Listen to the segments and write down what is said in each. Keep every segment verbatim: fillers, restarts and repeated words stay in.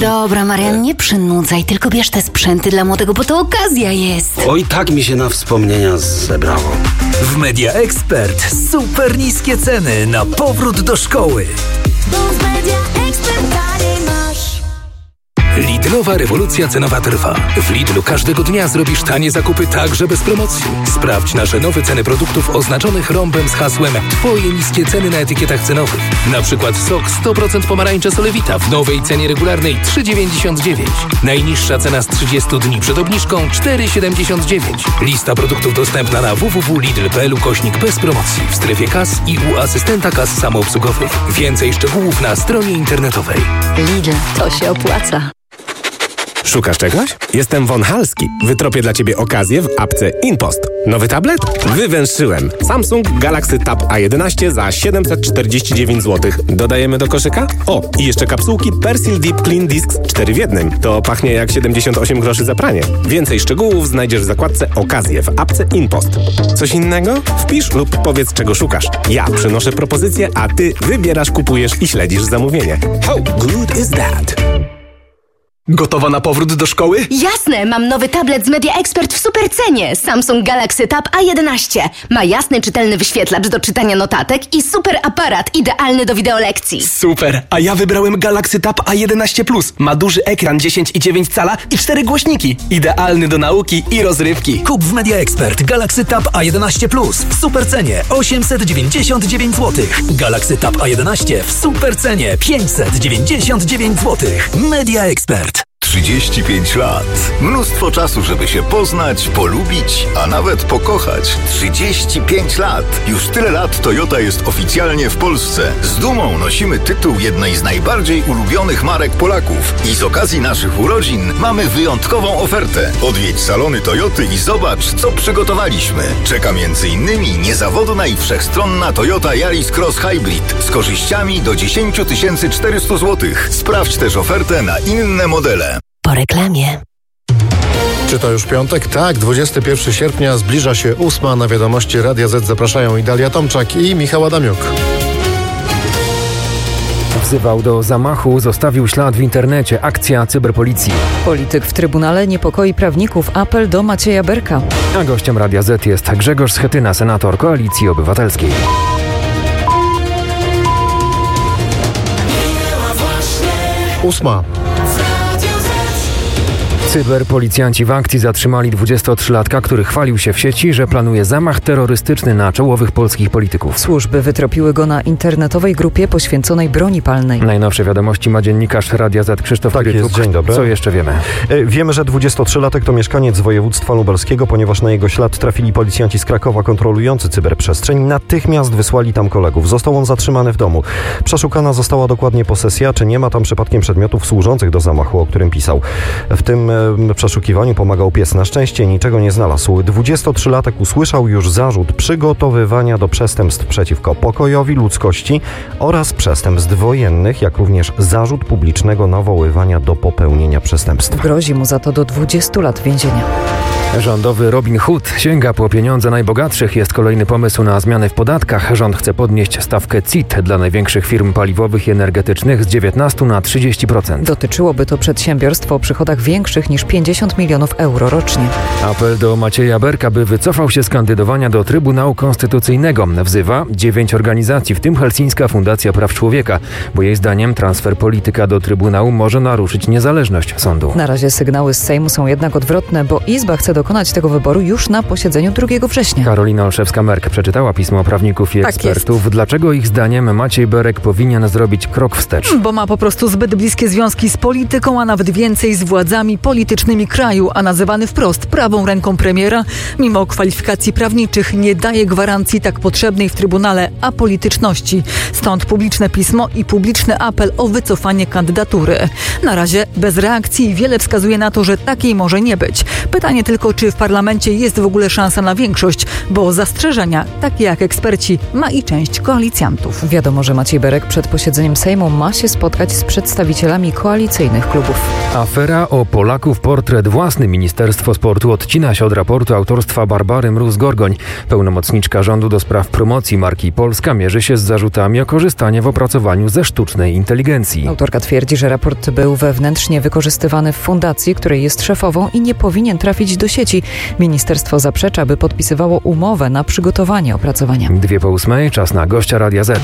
Dobra, Marian, nie przynudzaj, tylko bierz te sprzęty dla młodego, bo to okazja jest. Oj, tak mi się na wspomnienia zebrało. W Media Expert super niskie ceny na powrót do szkoły. Bo w Media Expert taniej masz. Lidlowa rewolucja cenowa trwa. W Lidlu każdego dnia zrobisz tanie zakupy także bez promocji. Sprawdź nasze nowe ceny produktów oznaczonych rąbem z hasłem Twoje niskie ceny na etykietach cenowych. Na przykład sok sto procent pomarańcze Solewita w nowej cenie regularnej trzy dziewięćdziesiąt dziewięć. Najniższa cena z trzydziestu dni przed obniżką cztery siedemdziesiąt dziewięć. Lista produktów dostępna na w w w kropka lidl kropka p l ukośnik bez promocji w strefie kas i u asystenta kas samoobsługowych. Więcej szczegółów na stronie internetowej. Lidl, to się opłaca. Szukasz czegoś? Jestem Von Halski. Wytropię dla Ciebie okazję w apce InPost. Nowy tablet? Wywęszyłem. Samsung Galaxy Tab A jedenaście za siedemset czterdzieści dziewięć złotych. Dodajemy do koszyka? O, i jeszcze kapsułki Persil Deep Clean Discs cztery w jednym. To pachnie jak siedemdziesiąt osiem groszy za pranie. Więcej szczegółów znajdziesz w zakładce Okazje w apce InPost. Coś innego? Wpisz lub powiedz, czego szukasz. Ja przynoszę propozycję, a Ty wybierasz, kupujesz i śledzisz zamówienie. How good is that? Gotowa na powrót do szkoły? Jasne, mam nowy tablet z Media Expert w supercenie. Samsung Galaxy Tab A jedenaście. Ma jasny, czytelny wyświetlacz do czytania notatek i super aparat idealny do wideolekcji. Super, a ja wybrałem Galaxy Tab A jedenaście plus. Ma duży ekran dziesięć i dziewięć cala i cztery głośniki. Idealny do nauki i rozrywki. Kup w Media Expert Galaxy Tab A jedenaście plus w supercenie osiemset dziewięćdziesiąt dziewięć złotych. Galaxy Tab A jedenaście w supercenie pięćset dziewięćdziesiąt dziewięć złotych. Media Expert. trzydzieści pięć lat. Mnóstwo czasu, żeby się poznać, polubić, a nawet pokochać. trzydzieści pięć lat. Już tyle lat Toyota jest oficjalnie w Polsce. Z dumą nosimy tytuł jednej z najbardziej ulubionych marek Polaków. I z okazji naszych urodzin mamy wyjątkową ofertę. Odwiedź salony Toyoty i zobacz, co przygotowaliśmy. Czeka między innymi niezawodna i wszechstronna Toyota Yaris Cross Hybrid z korzyściami do dziesięć tysięcy czterysta złotych. Sprawdź też ofertę na inne modele. Po reklamie. Czy to już piątek? Tak, dwudziestego pierwszego sierpnia zbliża się ósma. Na wiadomości Radia Z zapraszają i Dalia Tomczak i Michał Adamiuk. Wzywał do zamachu, zostawił ślad w internecie. Akcja cyberpolicji. Polityk w Trybunale niepokoi prawników. Apel do Macieja Berka. A gościem Radia Z jest Grzegorz Schetyna, senator Koalicji Obywatelskiej. Ósma. Cyberpolicjanci w akcji zatrzymali dwudziestotrzylatka, który chwalił się w sieci, że planuje zamach terrorystyczny na czołowych polskich polityków. Służby wytropiły go na internetowej grupie poświęconej broni palnej. Najnowsze wiadomości ma dziennikarz Radia Z Krzysztof Tak jest, dzień dobry. Co jeszcze wiemy? Wiemy, że dwudziestotrzylatek to mieszkaniec województwa lubelskiego, ponieważ na jego ślad trafili policjanci z Krakowa kontrolujący cyberprzestrzeń. Natychmiast wysłali tam kolegów. Został on zatrzymany w domu. Przeszukana została dokładnie posesja, czy nie ma tam przypadkiem przedmiotów służących do zamachu, o którym pisał. W tym przeszukiwaniu pomagał pies. Na szczęście niczego nie znalazł. dwudziestotrzylatek usłyszał już zarzut przygotowywania do przestępstw przeciwko pokojowi, ludzkości oraz przestępstw wojennych, jak również zarzut publicznego nawoływania do popełnienia przestępstw. Grozi mu za to do dwudziestu lat więzienia. Rządowy Robin Hood sięga po pieniądze najbogatszych. Jest kolejny pomysł na zmiany w podatkach. Rząd chce podnieść stawkę C I T dla największych firm paliwowych i energetycznych z dziewiętnastu na trzydzieści procent. Dotyczyłoby to przedsiębiorstw o przychodach większych niż pięćdziesiąt milionów euro rocznie. Apel do Macieja Berka, by wycofał się z kandydowania do Trybunału Konstytucyjnego. Wzywa dziewięć organizacji, w tym Helsińska Fundacja Praw Człowieka, bo jej zdaniem transfer polityka do Trybunału może naruszyć niezależność sądu. Na razie sygnały z Sejmu są jednak odwrotne, bo Izba chce dokonać tego wyboru już na posiedzeniu drugiego września. Karolina Olszewska-Merk przeczytała pismo prawników i tak ekspertów. Jest. Dlaczego ich zdaniem Maciej Berek powinien zrobić krok wstecz? Bo ma po prostu zbyt bliskie związki z polityką, a nawet więcej z władzami politycznymi kraju, a nazywany wprost prawą ręką premiera, mimo kwalifikacji prawniczych nie daje gwarancji tak potrzebnej w Trybunale apolityczności. Stąd publiczne pismo i publiczny apel o wycofanie kandydatury. Na razie bez reakcji i wiele wskazuje na to, że takiej może nie być. Pytanie tylko, czy w parlamencie jest w ogóle szansa na większość, bo zastrzeżenia, takie jak eksperci, ma i część koalicjantów. Wiadomo, że Maciej Berek przed posiedzeniem Sejmu ma się spotkać z przedstawicielami koalicyjnych klubów. Afera o Polaków portret własny. Ministerstwo Sportu odcina się od raportu autorstwa Barbary Mróz-Gorgoń. Pełnomocniczka rządu do spraw promocji marki Polska mierzy się z zarzutami o korzystanie w opracowaniu ze sztucznej inteligencji. Autorka twierdzi, że raport był wewnętrznie wykorzystywany w fundacji, której jest szefową i nie powinien trafić do sieci. Ministerstwo zaprzecza, by podpisywało umowę na przygotowanie opracowania. Dwie po ósmej, czas na gościa Radia Z.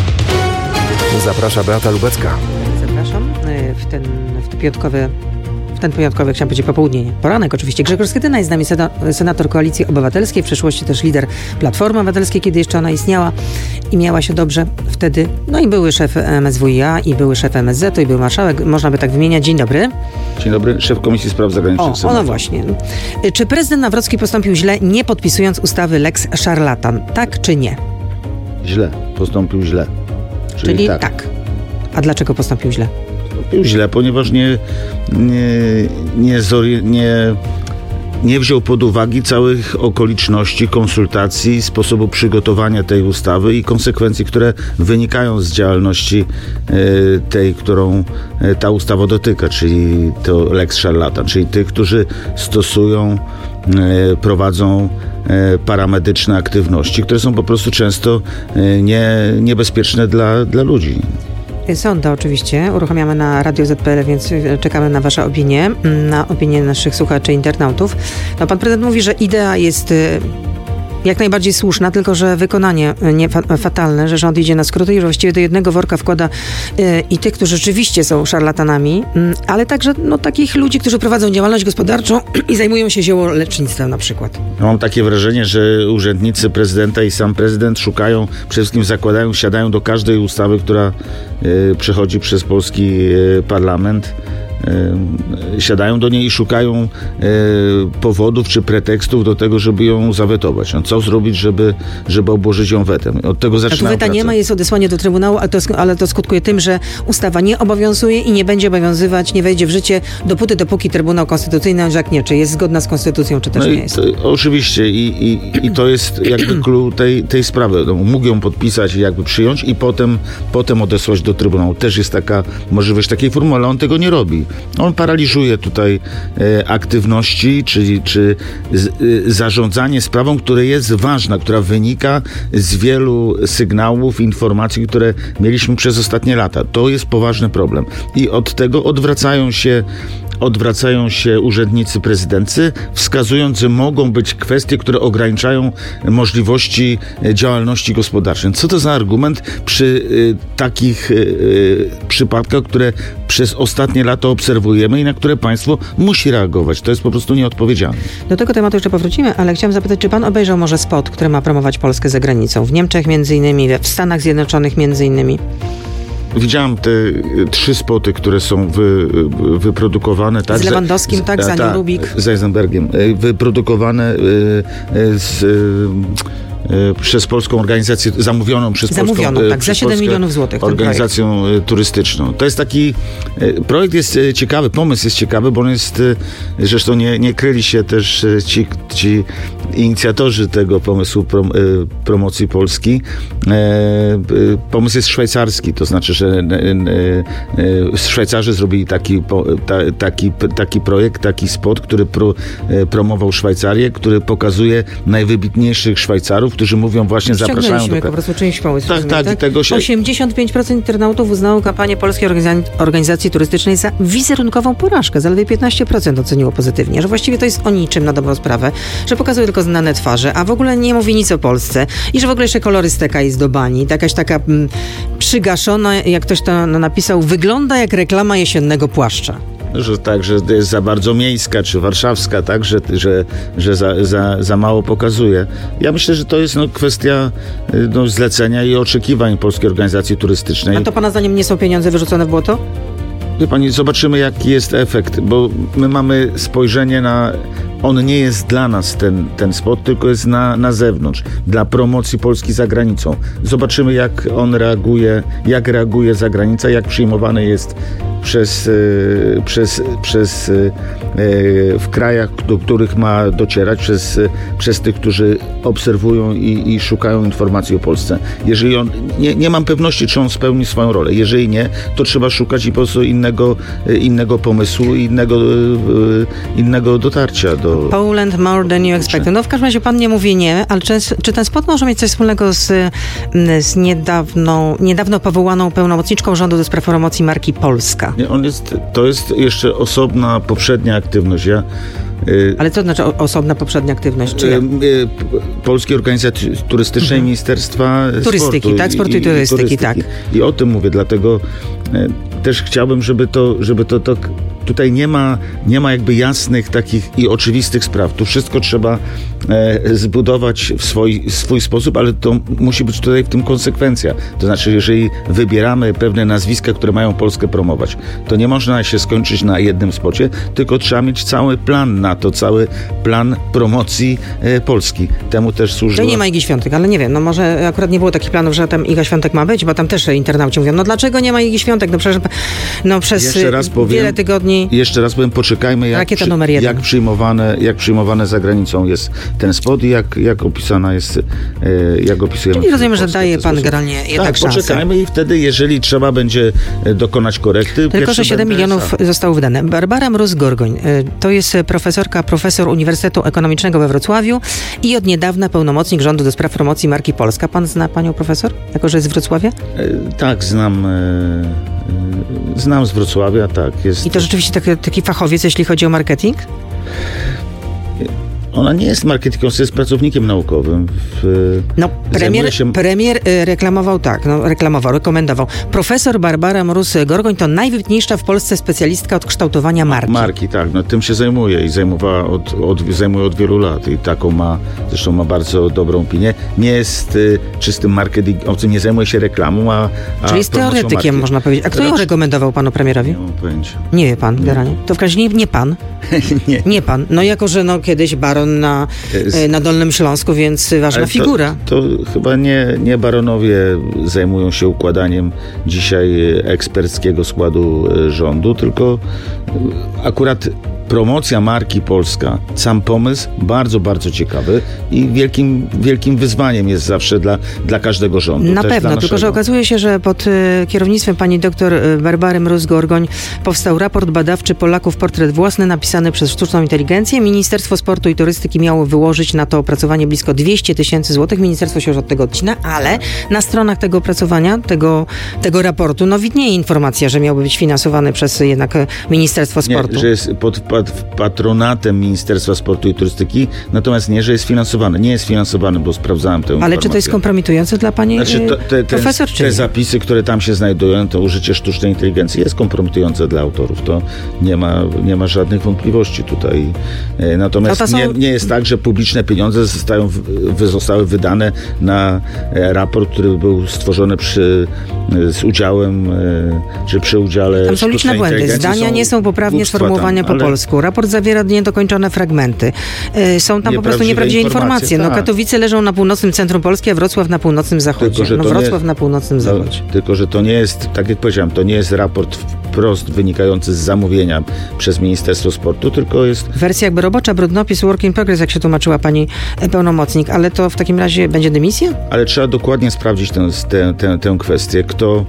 Zaprasza Beata Lubecka. Zapraszam w ten, w ten piątkowy, w ten piątkowy, chciałam powiedzieć popołudnie, poranek oczywiście. Grzegorz Schetyna jest z nami, senator Koalicji Obywatelskiej, w przeszłości też lider Platformy Obywatelskiej, kiedy jeszcze ona istniała i miała się dobrze wtedy. No i były szef M S W i A, i były szef M S Z, i był marszałek, można by tak wymieniać. Dzień dobry. Dzień dobry, szef Komisji Spraw Zagranicznych. O, o no właśnie. Czy prezydent Nawrocki postąpił źle, nie podpisując ustawy Lex Szarlatan? Tak czy nie? Źle, postąpił źle. Czyli, Czyli tak. tak. A dlaczego postąpił źle? Postąpił źle, ponieważ nie, nie, nie, zori- nie, nie wziął pod uwagę całych okoliczności, konsultacji, sposobu przygotowania tej ustawy i konsekwencji, które wynikają z działalności e, tej, którą e, ta ustawa dotyka, czyli to Lex Szarlatan, czyli tych, którzy stosują, e, prowadzą e, paramedyczne aktywności, które są po prostu często e, nie, niebezpieczne dla, dla ludzi. Sonda oczywiście uruchamiamy na Radio Z kropka P L, więc czekamy na wasze opinie, na opinie naszych słuchaczy, internautów. No, pan prezydent mówi, że idea jest jak najbardziej słuszna, tylko że wykonanie nie fa- fatalne, że rząd idzie na skróty i że właściwie do jednego worka wkłada y, i tych, którzy rzeczywiście są szarlatanami, y, ale także no, takich ludzi, którzy prowadzą działalność gospodarczą i zajmują się ziołolecznictwem na przykład. Mam takie wrażenie, że urzędnicy prezydenta i sam prezydent szukają, przede wszystkim zakładają, siadają do każdej ustawy, która y, przechodzi przez polski y, parlament. Siadają do niej i szukają e, powodów czy pretekstów do tego, żeby ją zawetować. No, co zrobić, żeby, żeby obłożyć ją wetem? Od tego zaczynają weta nie ma, jest odesłanie do Trybunału, ale to, ale to skutkuje tym, że ustawa nie obowiązuje i nie będzie obowiązywać, nie wejdzie w życie dopóty, dopóki Trybunał Konstytucyjny orzeknie, czy jest zgodna z Konstytucją, czy też no nie jest. To, oczywiście i, i, i to jest jakby klucz tej, tej sprawy. No, mógł ją podpisać i jakby przyjąć i potem, potem odesłać do Trybunału. Też jest taka możliwość takiej formuły, ale on tego nie robi. On paraliżuje tutaj e, aktywności, czyli czy z, e, zarządzanie sprawą, która jest ważna, która wynika z wielu sygnałów, informacji, które mieliśmy przez ostatnie lata. To jest poważny problem. I od tego odwracają się Odwracają się urzędnicy prezydency, wskazując, że mogą być kwestie, które ograniczają możliwości działalności gospodarczej. Co to za argument przy y, takich y, przypadkach, które przez ostatnie lata obserwujemy i na które państwo musi reagować? To jest po prostu nieodpowiedzialne. Do tego tematu jeszcze powrócimy, ale chciałam zapytać, czy pan obejrzał może spot, który ma promować Polskę za granicą? W Niemczech między innymi, w Stanach Zjednoczonych między innymi. Widziałem te trzy spoty, które są wy, wyprodukowane. Tak, z Lewandowskim, z, tak, z Anią Rubik. Z Eisenbergiem. Wyprodukowane z... przez polską organizację, zamówioną przez Zamówioną, polską, tak, za siedem milionów złotych. Organizacją turystyczną. To jest taki, projekt jest ciekawy, pomysł jest ciekawy, bo on jest, zresztą nie, nie kryli się też ci, ci inicjatorzy tego pomysłu prom, promocji Polski. Pomysł jest szwajcarski, to znaczy, że Szwajcarzy zrobili taki, taki, taki projekt, taki spot, który pro, promował Szwajcarię, który pokazuje najwybitniejszych Szwajcarów, którzy mówią właśnie, zapraszają do... po prostu część pomysłu. Tak, tak, tak? Tego się... osiemdziesiąt pięć procent internautów uznało kampanię Polskiej Organizacji Turystycznej za wizerunkową porażkę. Zaledwie piętnaście procent oceniło pozytywnie, że właściwie to jest o niczym na dobrą sprawę, że pokazuje tylko znane twarze, a w ogóle nie mówi nic o Polsce i że w ogóle jeszcze kolorystyka jest do bani. Jakaś taka m, przygaszona, jak ktoś to napisał, wygląda jak reklama jesiennego płaszcza. Że tak, że jest za bardzo miejska czy warszawska, tak, że, że, że za, za, za mało pokazuje. Ja myślę, że to jest no, kwestia no, zlecenia i oczekiwań Polskiej Organizacji Turystycznej. A to pana zdaniem nie są pieniądze wyrzucone w błoto? Wie pani, zobaczymy jaki jest efekt, bo my mamy spojrzenie na... On nie jest dla nas ten, ten spot, tylko jest na, na zewnątrz, dla promocji Polski za granicą. Zobaczymy jak on reaguje, jak reaguje za granicą, jak przyjmowany jest przez, e, przez, przez e, w krajach, do których ma docierać, przez, przez tych, którzy obserwują i, i szukają informacji o Polsce. Jeżeli on, nie, nie mam pewności, czy on spełni swoją rolę. Jeżeli nie, to trzeba szukać i po prostu innego, innego pomysłu, innego, innego dotarcia do... Poland more than you expected. No w każdym razie pan nie mówi nie, ale czy, czy ten spot może mieć coś wspólnego z, z niedawną, niedawno powołaną pełnomocniczką rządu do spraw promocji marki Polska? Nie, on jest, to jest jeszcze osobna, poprzednia aktywność. Ja, Ale co znaczy o, osobna poprzednia aktywność? Czy ja? Polskiej Organizacji Turystycznej, mhm. Ministerstwa Turystyki, Sportu. tak? Sportu i, i turystyki, turystyki, tak. I o tym mówię, dlatego też chciałbym, żeby to, żeby to, to tutaj nie ma, nie ma jakby jasnych takich i oczywistych spraw. Tu wszystko trzeba e, zbudować w swój, swój sposób, ale to musi być tutaj w tym konsekwencja. To znaczy, jeżeli wybieramy pewne nazwiska, które mają Polskę promować, to nie można się skończyć na jednym spocie, tylko trzeba mieć cały plan na to, cały plan promocji e, Polski. Temu też służyła... To nie ma Igi Świątek, ale nie wiem, no może akurat nie było takich planów, że tam Iga Świątek ma być, bo tam też internauci mówią, no dlaczego nie ma Igi Świątek? No przecież no przez Jeszcze raz powiem, wiele tygodni Jeszcze raz powiem, poczekajmy, jak, przy, jak, przyjmowane, jak przyjmowane za granicą jest ten spot i jak, jak opisana jest, e, jak opisujemy. Czyli rozumiem, że daje pan generalnie jednak tak, szansę. Poczekajmy i wtedy, jeżeli trzeba będzie dokonać korekty... Tylko, że siedem milionów zostało wydane. Barbara Mróz-Gorgoń, to jest profesorka, profesor Uniwersytetu Ekonomicznego we Wrocławiu i od niedawna pełnomocnik rządu do spraw promocji marki Polska. Pan zna panią profesor? Jako, że jest z Wrocławia? E, tak, znam... E, Znam z Wrocławia, tak. Jest... I to rzeczywiście taki, taki fachowiec, jeśli chodzi o marketing? Ona nie jest marketingowcem, jest pracownikiem naukowym. W, no, premier, się... premier reklamował tak, no, reklamował, rekomendował. Profesor Barbara Mróz-Gorgoń to najwybitniejsza w Polsce specjalistka od kształtowania marki. Marki, tak. No, tym się zajmuje i zajmowała od, od, zajmuje od wielu lat i taką ma, zresztą ma bardzo dobrą opinię. Nie jest y, czystym marketingowcem, nie zajmuje się reklamą, a, a Czyli jest teoretykiem, marki. Można powiedzieć. A kto ją rekomendował panu premierowi? Nie mam pojęcia. Nie wie pan, generalnie. To w każdym razie nie, nie pan. nie. Nie pan. No jako, że no kiedyś baron Na, na Dolnym Śląsku, więc ważna to, figura. To chyba nie, nie baronowie zajmują się układaniem dzisiaj eksperckiego składu rządu, tylko akurat promocja marki Polska, sam pomysł bardzo, bardzo ciekawy i wielkim, wielkim wyzwaniem jest zawsze dla, dla każdego rządu. Na też pewno, tylko naszego. Że okazuje się, że pod y, kierownictwem pani doktor y, Barbary Mróz-Gorgoń powstał raport badawczy Polaków Portret Własny napisany przez sztuczną inteligencję. Ministerstwo Sportu i Turystyki miało wyłożyć na to opracowanie blisko dwieście tysięcy złotych. Ministerstwo się już od tego odcina, ale na stronach tego opracowania, tego, tego raportu, no widnieje informacja, że miałby być finansowany przez jednak Ministerstwo Sportu. Nie, że jest pod patronatem Ministerstwa Sportu i Turystyki, natomiast nie, że jest finansowany. Nie jest finansowany, bo sprawdzałem tę informację. Ale czy to jest kompromitujące dla pani znaczy, to, te, profesor, te, czy te zapisy, które tam się znajdują, to użycie sztucznej inteligencji jest kompromitujące dla autorów. To nie ma, nie ma żadnych wątpliwości tutaj. Natomiast no są... nie, nie jest tak, że publiczne pieniądze zostają, zostały wydane na raport, który był stworzony przy, z udziałem, czy przy udziale tam są liczne błędy. Zdania są nie są poprawnie sformułowane po ale... polsku. Raport zawiera niedokończone fragmenty. Są tam po prostu nieprawdziwe informacje. Tak. No, Katowice leżą na północnym centrum Polski, a Wrocław na północnym zachodzie. Tylko, no, Wrocław nie, na północnym zachodzie. No, tylko, że to nie jest, tak jak powiedziałem, to nie jest raport wprost wynikający z zamówienia przez Ministerstwo Sportu, tylko jest... Wersja jakby robocza, brudnopis, work in progress, jak się tłumaczyła pani pełnomocnik, ale to w takim razie będzie dymisja? Ale trzeba dokładnie sprawdzić tę, tę, tę, tę kwestię, kto,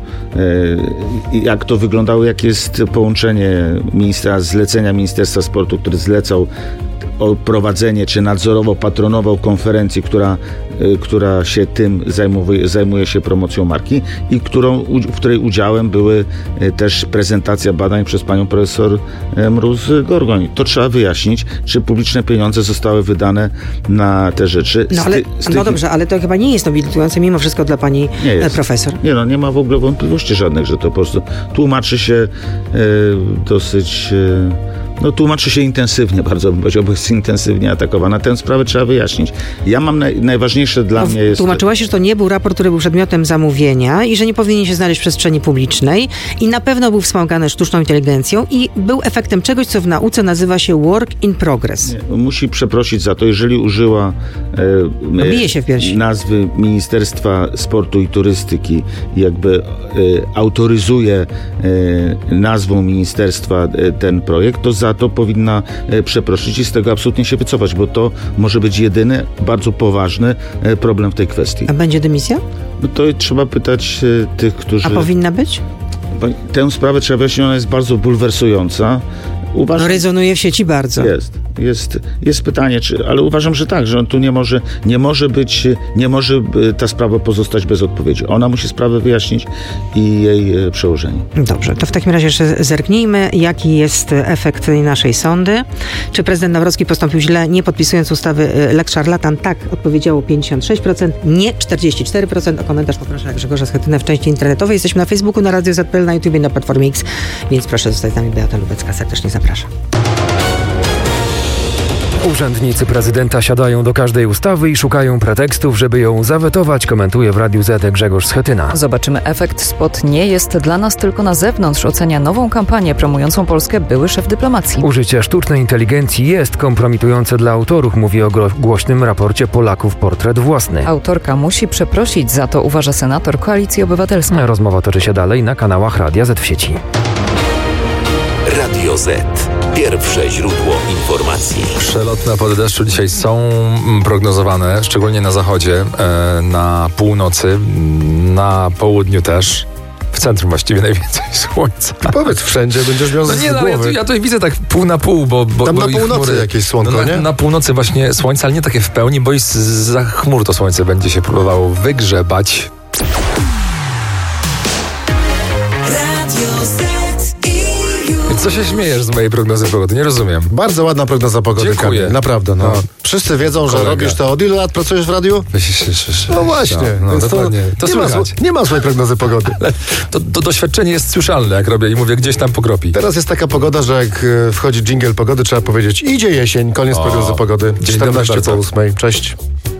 e, jak to wyglądało, jakie jest połączenie ministra, zlecenia Ministerstwa Sportu, który zlecał o prowadzenie, czy nadzorował, patronował konferencji, która, y, która się tym zajmuje, zajmuje się promocją marki i którą, u, w której udziałem były y, też prezentacja badań przez panią profesor y, Mróz-Gorgoń. To trzeba wyjaśnić, czy publiczne pieniądze zostały wydane na te rzeczy. No, ale, ty, no tych... dobrze, ale to chyba nie jest nobilitujące mimo wszystko dla pani nie profesor. Nie no, nie ma w ogóle wątpliwości żadnych, że to po prostu tłumaczy się y, dosyć... Y, no tłumaczy się intensywnie, bardzo bym powiedział, bo jest intensywnie atakowana. Tę sprawę trzeba wyjaśnić. Ja mam naj, najważniejsze dla mnie jest... Tłumaczyła się, że to nie był raport, który był przedmiotem zamówienia i że nie powinien się znaleźć w przestrzeni publicznej i na pewno był wspomagany sztuczną inteligencją i był efektem czegoś, co w nauce nazywa się work in progress. Nie, musi przeprosić za to, jeżeli użyła e, Bije się w piersi. nazwy Ministerstwa Sportu i Turystyki, jakby e, autoryzuje e, nazwą ministerstwa e, ten projekt, to za to powinna e, przeprosić i z tego absolutnie się wycofać, bo to może być jedyny, bardzo poważny e, problem w tej kwestii. A będzie dymisja? No to trzeba pytać e, tych, którzy... A powinna być? Tę sprawę trzeba wyjaśnić, ona jest bardzo bulwersująca. Uważam, no rezonuje w sieci bardzo. Jest, jest, jest pytanie, czy, ale uważam, że tak, że on tu nie może, nie może być, nie może ta sprawa pozostać bez odpowiedzi. Ona musi sprawę wyjaśnić i jej przełożenie. Dobrze, to w takim razie jeszcze zerknijmy, jaki jest efekt tej naszej sądy. Czy prezydent Nawrocki postąpił źle, nie podpisując ustawy Lex Szarlatan? Tak, odpowiedziało pięćdziesiąt sześć procent, nie czterdzieści cztery procent. O komentarz poproszę Grzegorza Schetynę w części internetowej. Jesteśmy na Facebooku, na Radio Z P L, na YouTubie, na Platformie X, więc proszę zostać z nami. Beata Lubecka, serdecznie zapraszam. Urzędnicy prezydenta siadają do każdej ustawy i szukają pretekstów, żeby ją zawetować, komentuje w Radiu Z Grzegorz Schetyna. Zobaczymy efekt. Spot nie jest dla nas tylko na zewnątrz, ocenia nową kampanię promującą Polskę były szef dyplomacji. Użycie sztucznej inteligencji jest kompromitujące dla autorów, mówi o głośnym raporcie Polaków Portret Własny. Autorka musi przeprosić za to, uważa senator Koalicji Obywatelskiej. Rozmowa toczy się dalej na kanałach Radia Z w sieci. Radio Z. Pierwsze źródło informacji. Przelotne opady deszczu dzisiaj są prognozowane, szczególnie na zachodzie, na północy, na południu też. W centrum właściwie najwięcej słońca. Powiedz, wszędzie będziesz miał no z nie, no, głowy. ja, tu, ja tutaj widzę tak pół na pół, bo... bo Tam bo na północy chmury, jakieś słonko, no, na, nie? na północy właśnie słońce, ale nie takie w pełni, bo za chmur to słońce będzie się próbowało wygrzebać. Co się śmiejesz z mojej prognozy pogody? Nie rozumiem. Bardzo ładna prognoza pogody, Dziękuję. Kamil. Naprawdę, no. no. Wszyscy wiedzą, Kolega. że robisz to. Od ilu lat pracujesz w radiu? No właśnie. No, Więc dokładnie. To, to to nie, ma, nie ma złej prognozy pogody. Ale to, to doświadczenie jest słyszalne, jak robię i mówię, gdzieś tam pokropi. Teraz jest taka pogoda, że jak e, wchodzi dżingiel pogody, trzeba powiedzieć: idzie jesień, koniec O, prognozy pogody. dzień czternaście dobry po ósmej. Cześć.